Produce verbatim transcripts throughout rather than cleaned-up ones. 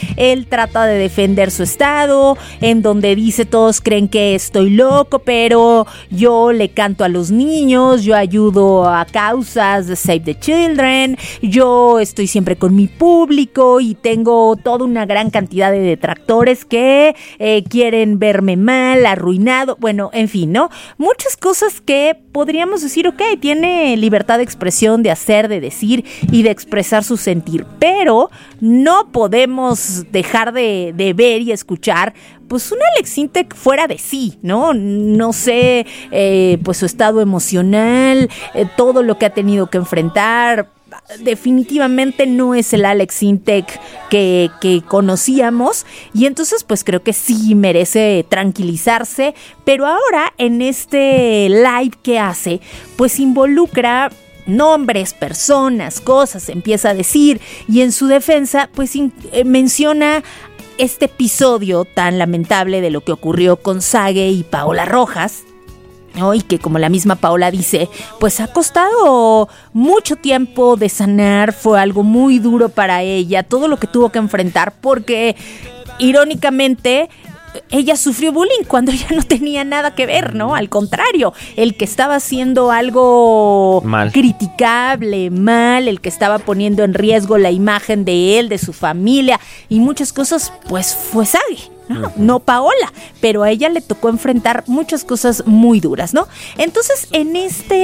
él trata de defender su estado, en donde dice todos creen que estoy loco, pero yo le canto a los niños, yo ayudo a causas de Save the Children, yo estoy siempre con mi público y tengo toda una gran cantidad de detractores que eh, quieren verme mal, arruinado, bueno, en fin, ¿no? Muchas cosas que podríamos decir, ok, tiene libertad de expresión, de hacer, de decir y de expresar su sentir, pero no podemos dejar de, de ver y escuchar pues un Alex Sintek fuera de sí, ¿no? No sé, eh, pues su estado emocional, eh, todo lo que ha tenido que enfrentar. Definitivamente no es el Alex Sintek que, que conocíamos, y entonces pues creo que sí merece tranquilizarse, pero ahora en este live que hace pues involucra nombres, personas, cosas, empieza a decir, y en su defensa pues in, eh, menciona este episodio tan lamentable de lo que ocurrió con Sage y Paola Rojas, ¿no? Y que, como la misma Paola dice, pues ha costado mucho tiempo de sanar, fue algo muy duro para ella, todo lo que tuvo que enfrentar, porque irónicamente ella sufrió bullying cuando ella no tenía nada que ver, ¿no? Al contrario, el que estaba haciendo algo mal, criticable, mal, el que estaba poniendo en riesgo la imagen de él, de su familia y muchas cosas, pues fue Sage, ¿no? No Paola, pero a ella le tocó enfrentar muchas cosas muy duras, ¿no? Entonces, en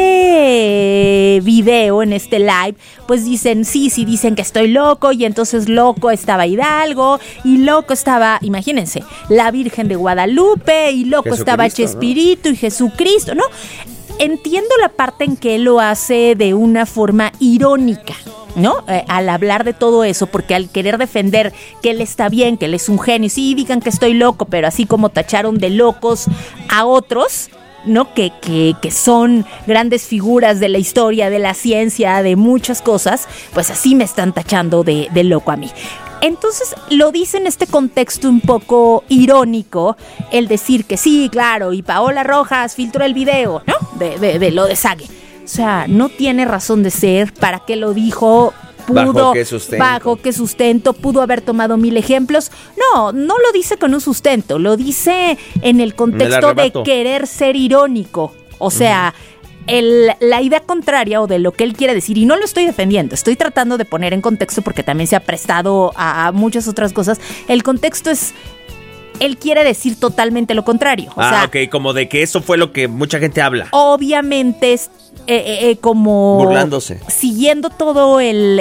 este video, en este live, pues dicen, sí, sí, dicen que estoy loco, y entonces loco estaba Hidalgo, y loco estaba, imagínense, la Virgen de Guadalupe, y loco estaba Chespirito, ¿no? Y Jesucristo, ¿no? Entiendo la parte en que él lo hace de una forma irónica, ¿no? Eh, al hablar de todo eso, porque al querer defender que él está bien, que él es un genio, sí, digan que estoy loco, pero así como tacharon de locos a otros, ¿no? Que, que, que son grandes figuras de la historia, de la ciencia, de muchas cosas, pues así me están tachando de, de loco a mí. Entonces lo dice en este contexto un poco irónico, el decir que sí, claro, y Paola Rojas filtró el video, ¿no? De, de, de lo de Sage. O sea, no tiene razón de ser. ¿Para qué lo dijo? Pudo, ¿Bajo qué sustento? ¿Bajo qué sustento? ¿Pudo haber tomado mil ejemplos? No, no lo dice con un sustento. Lo dice en el contexto de querer ser irónico. O sea, uh-huh. el, la idea contraria o de lo que él quiere decir. Y no lo estoy defendiendo. Estoy tratando de poner en contexto porque también se ha prestado a, a muchas otras cosas. El contexto es... Él quiere decir totalmente lo contrario. O ah, sea, ok, como de que eso fue lo que mucha gente habla. Obviamente es eh, eh, eh, como... burlándose. Siguiendo todo el,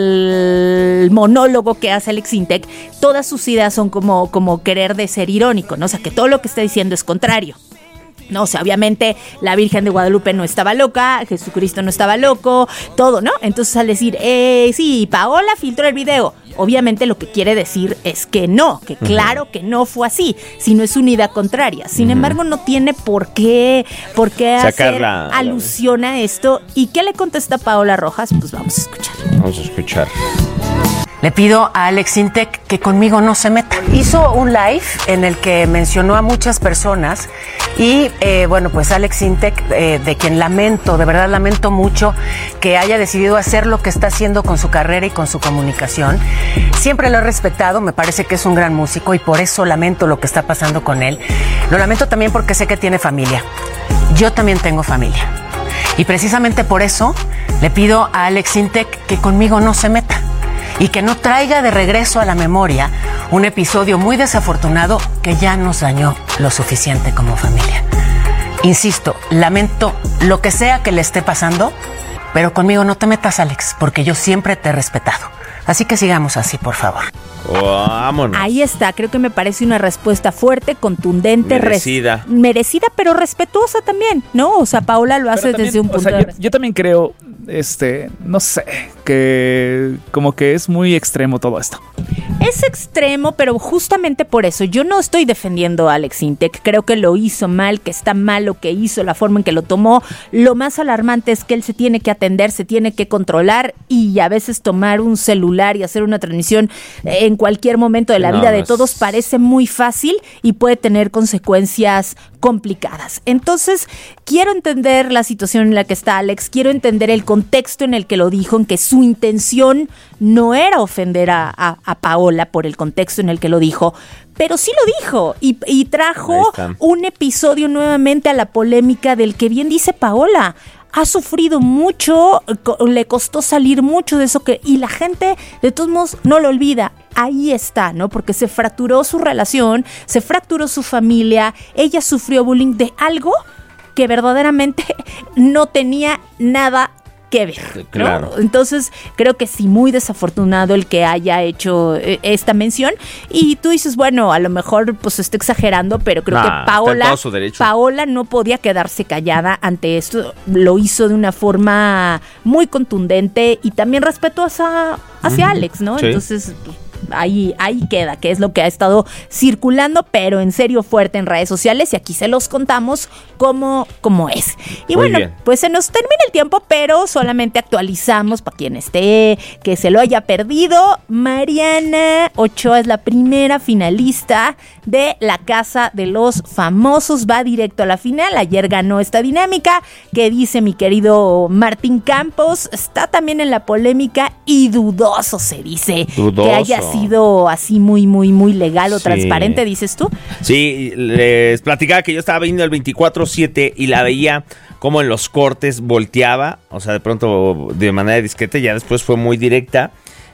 el monólogo que hace Alex Sintek, todas sus ideas son como, como querer de ser irónico, ¿no? O sea, que todo lo que está diciendo es contrario. No, o sea, obviamente la Virgen de Guadalupe no estaba loca, Jesucristo no estaba loco, todo, ¿no? Entonces al decir, eh, sí, Paola filtró el video, obviamente lo que quiere decir es que no, que claro uh-huh. que no fue así, sino es una idea contraria. Sin uh-huh. embargo, no tiene por qué, por qué hacer la, alusión la... a esto. ¿Y qué le contesta Paola Rojas? Pues vamos a escuchar. Vamos a escuchar. Le pido a Alex Sintek que conmigo no se meta. Hizo un live en el que mencionó a muchas personas y, eh, bueno, pues Alex Sintek, eh, de quien lamento, de verdad lamento mucho que haya decidido hacer lo que está haciendo con su carrera y con su comunicación. Siempre lo he respetado, me parece que es un gran músico y por eso lamento lo que está pasando con él. Lo lamento también porque sé que tiene familia. Yo también tengo familia. Y precisamente por eso le pido a Alex Sintek que conmigo no se meta. Y que no traiga de regreso a la memoria un episodio muy desafortunado que ya nos dañó lo suficiente como familia. Insisto, lamento lo que sea que le esté pasando, pero conmigo no te metas, Alex, porque yo siempre te he respetado. Así que sigamos así, por favor. Vámonos. Ahí está, creo que me parece una respuesta fuerte, contundente, merecida, res- merecida, pero respetuosa también, ¿no? O sea, Paola lo hace también, desde un punto o sea, de yo, yo también creo, este, no sé, que como que es muy extremo todo esto. Es extremo, pero justamente por eso yo no estoy defendiendo a Alex Sintek. Creo que lo hizo mal, que está mal lo que hizo, la forma en que lo tomó. Lo más alarmante es que él se tiene que atender, se tiene que controlar y a veces tomar un celular y hacer una transmisión en en cualquier momento de la No, vida no de es- todos parece muy fácil y puede tener consecuencias complicadas. Entonces, quiero entender la situación en la que está Alex, quiero entender el contexto en el que lo dijo, en que su intención no era ofender a, a, a Paola por el contexto en el que lo dijo, pero sí lo dijo y, y Ahí trajo está. un episodio nuevamente a la polémica del que bien dice Paola. Ha sufrido mucho, co- le costó salir mucho de eso que y la gente de todos modos no lo olvida. Ahí está, ¿no? Porque se fracturó su relación, se fracturó su familia, ella sufrió bullying de algo que verdaderamente no tenía nada que ver, ¿no? Claro. Entonces, creo que sí, muy desafortunado el que haya hecho eh, esta mención. Y tú dices, bueno, a lo mejor pues está exagerando, pero creo Nah, que está en Paola, todo su derecho. Paola no podía quedarse callada ante esto. Lo hizo de una forma muy contundente y también respetuosa hacia Alex, ¿no? Sí. Entonces, pues, ahí, ahí queda, que es lo que ha estado circulando, pero en serio fuerte en redes sociales, y aquí se los contamos como, como es. Y Muy bueno, bien. pues se nos termina el tiempo, pero solamente actualizamos para quien esté, que se lo haya perdido. Mariana Ochoa es la primera finalista de La Casa de los Famosos, va directo a la final. Ayer ganó esta dinámica que dice mi querido Martín Campos, está también en la polémica y dudoso se dice Dudoso. que haya sido así muy, muy, muy legal o Sí. transparente, dices tú. Sí, les platicaba que yo estaba viendo el veinticuatro siete y la veía como en los cortes volteaba, o sea, de pronto de manera discreta, ya después fue muy directa.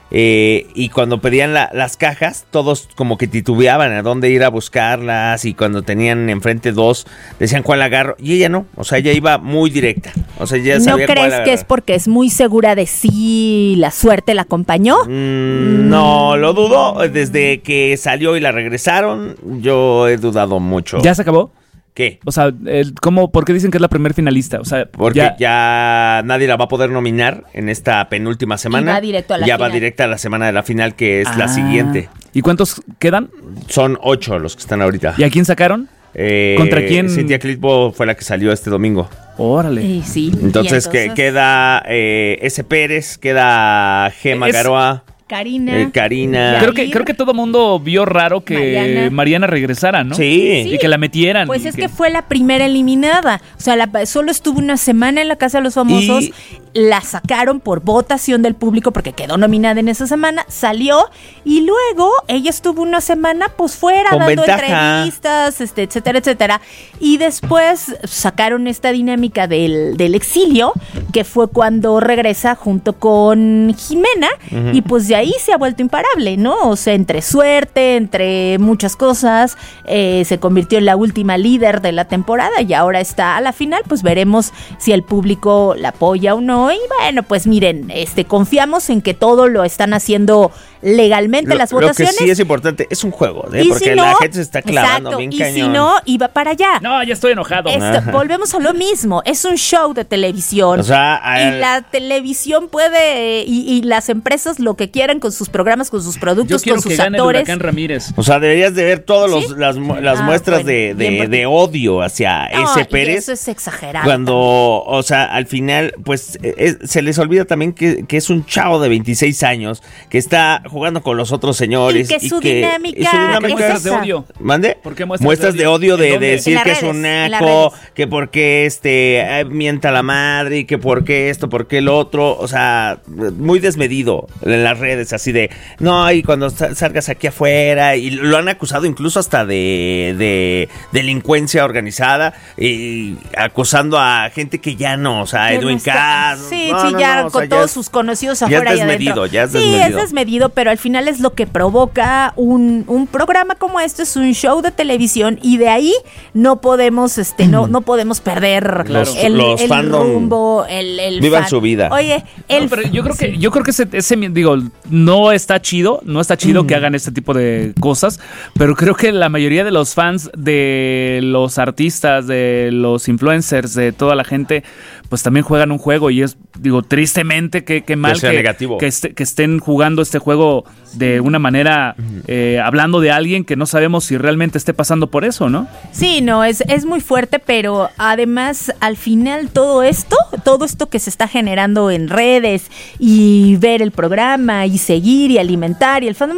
Eh, y cuando pedían la- las cajas, todos como que titubeaban a dónde ir a buscarlas, y cuando tenían enfrente dos, decían cuál agarro, y ella no, o sea, ella iba muy directa, o sea, ella ¿No sabía cuál crees que agarrar. es porque es muy segura de sí, la suerte la acompañó? Mm, no, lo dudo, desde que salió y la regresaron, yo he dudado mucho. ¿Ya se acabó? ¿Qué? O sea, el- ¿cómo, ¿por qué dicen que es la primer finalista? O sea, Porque ya, ya... nadie la va a poder nominar en esta penúltima semana. va directo a la ya va final. directa a la semana de la final, que es la Ah. siguiente. ¿Y cuántos quedan? Son ocho los que están ahorita. ¿Y a quién sacaron? Eh, ¿Contra quién? Cintia Clitbo fue la que salió este domingo. Órale. Y sí. Entonces, y que queda eh, S. Pérez, queda Gema Es- Garoa, Karina. eh, Karina. Creo que, creo que todo mundo vio raro que Mariana. Mariana, regresara, ¿no? Sí. Y que la metieran. Pues y es que fue la primera eliminada. O sea, la- solo estuvo una semana en la Casa de los Famosos. Y- La sacaron por votación del público porque quedó nominada en esa semana. Salió y luego ella estuvo una semana pues fuera Con dando ventaja. entrevistas, este, etcétera, etcétera. Y después sacaron esta dinámica del, del exilio, que fue cuando regresa junto con Jimena. Y pues de ahí se ha vuelto imparable, ¿no? O sea, entre suerte, entre muchas cosas, eh, se convirtió en la última líder de la temporada y ahora está a la final. Pues veremos si el público la apoya o no. Y bueno, pues miren, este confiamos en que todo lo están haciendo legalmente Lo, las lo votaciones. que sí es importante, es un juego, ¿eh? Y Porque si la no, gente se está clavando exacto, bien y cañón. si no, iba para allá. No, ya estoy enojado. Esto- volvemos a lo mismo, es un show de televisión. O sea, y al- la televisión puede, y, y las empresas lo que quieran con sus programas, con sus Yo productos, quiero con que sus gane el actores. Huracán Ramírez. O sea, deberías de ver todas ¿Sí? las, mu- las Ah, muestras bueno, de, de- bien, porque- de odio hacia No, ese y Pérez. eso es exagerado. Cuando, o sea, al final, pues eh, es- se les olvida también que, que es un chavo de veintiséis años que está jugando con los otros señores. Y que su dinámica y su dinámica es Muestras de esa. odio. ¿Mande? ¿Por qué muestras de de odio odio? de, ¿En dónde? de decir En las que es redes, un en las naco, redes. que porque este eh, mienta a la madre, y que porque esto, porque el otro, o sea, muy desmedido en las redes, así de, no, y cuando sa- salgas aquí afuera, y lo han acusado incluso hasta de, de delincuencia organizada, y acusando a gente que ya no, o sea, Que no Edwin está- Cass. Sí, no, sí, no, ya no, o sea, con ya todos es- sus conocidos ya es afuera y desmedido, adentro. ya es sí, desmedido. es desmedido, pero al final es lo que provoca un, un programa como este, es un show de televisión y de ahí no podemos, este, no, no podemos perder Los- el, los el fandom rumbo, el, el vivan fan. su vida. Oye, el No, pero yo creo que yo creo que ese, ese, digo, no está chido, no está chido que hagan este tipo de cosas, pero creo que la mayoría de los fans de los artistas, de los influencers, de toda la gente, pues también juegan un juego y es, digo, tristemente que, que mal sea que, negativo. que, este- que estén jugando este juego de una manera, eh, hablando de alguien que no sabemos si realmente esté pasando por eso, ¿no? Sí, no, es, es muy fuerte, pero además al final todo esto, todo esto que se está generando en redes y ver el programa y seguir y alimentar y el fandom,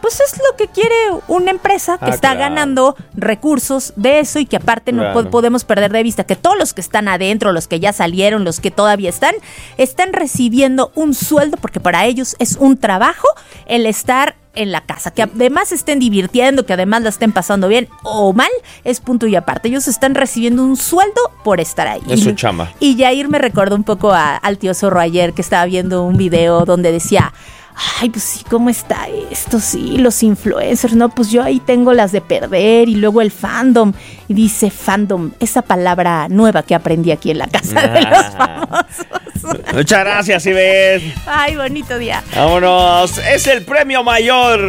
pues es lo que quiere una empresa que Ah, está claro. ganando recursos de eso y que aparte no Claro. po- podemos perder de vista que todos los que están adentro, los que ya salieron, los que todavía están, están recibiendo un sueldo porque para ellos es un trabajo el estar en la casa, que además se estén divirtiendo, que además la estén pasando bien o mal, es punto y aparte. Ellos están recibiendo un sueldo por estar ahí. Es su Y- chamba. Y Yair me recordó un poco a- al tío Zorro ayer, que estaba viendo un video donde decía, ay, pues sí, ¿cómo está esto? Sí, los influencers, no, pues yo ahí tengo las de perder y luego el fandom. Y dice fandom, esa palabra nueva que aprendí aquí en la casa de los famosos. Muchas gracias, Ivette. Ay, bonito día. Vámonos. Es el premio mayor.